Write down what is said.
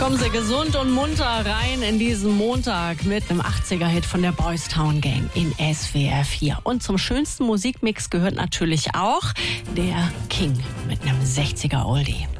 Kommen Sie gesund und munter rein in diesen Montag mit einem 80er-Hit von der Boys Town Gang in SWR 4. Und zum schönsten Musikmix gehört natürlich auch der King mit einem 60er Oldie.